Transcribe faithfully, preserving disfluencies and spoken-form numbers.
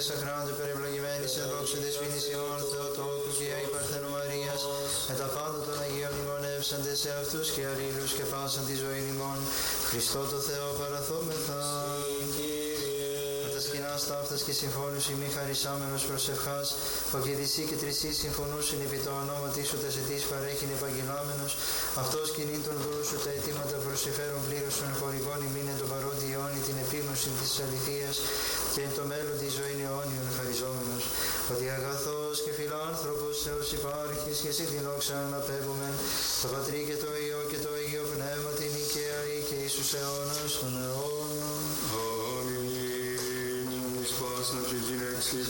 Σαχράντου περιευλογημένης εν δόξου της φήνης ημών Θεοτόκου και Αγίου Παρθένου Μαρίας, με τα πάντα των Αγίων μνημονεύσαντες σε αυτούς και αλλήλους και πάσαν τη ζωή ημών. Χριστό το Θεό παραθόμεθα. Με τα σκηνά σταύτας και συμφώνους ημί χαρισάμενος προσευχάς, ο και δυσί και τρισί συμφωνούσιν επί το ονόματι σου τας αιτής παρέχειν επαγγελάμενος, αυτός κινήν τον δούλου σου τα αιτήματα προσεφέρουν πλήρως των χορηγών ημίν εν το παρόντι αιώνι την επίγνωση της αληθείας και εν το μέλλον τη ζωή αιώνιον χαριζόμενος, ότι αγαθός και φιλάνθρωπος Θεός υπάρχεις και εσύ την δόξα αναπέμπομεν, το Πατρί και το Υιό και το Αγίο Πνεύμα την Νικαία ή και Ιησούς αιώνας των αιώνων. Αμήν. Εις πάσνα και γυναίξεις